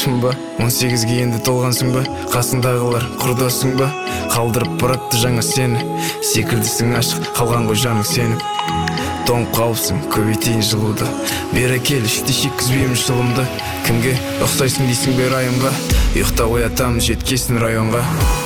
шын ба? 18-ге енді толғансың ба? Қасыңдағылар құрдасың ба? Қалдырып баратты жаңа сені, секілдісің ашық, қалған ғой жаның сеніп. Тоңып қалыпсың, көбейтейін жылуды, бері кел, ішті шеккізбеймін шылымды. Кімге ұқсайсың дейсің бе районға? Ұйықта оятамын жеткесін районға.